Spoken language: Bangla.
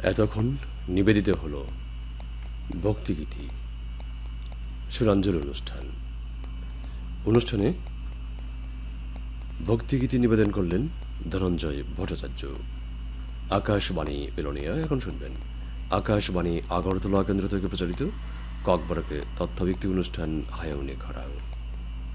এতক্ষণ নিবেদিত হল ভক্তিগীতি সুরাঞ্জলি অনুষ্ঠানে ভক্তিগীতি নিবেদন করলেন ধনঞ্জয় ভট্টাচার্য। আকাশবাণী বেলোনিয়া এখন শুনবেন আকাশবাণী আগরতলা কেন্দ্র থেকে প্রচারিত ককবরকের তথ্যভিত্তিক অনুষ্ঠান হায়উনে খরাং।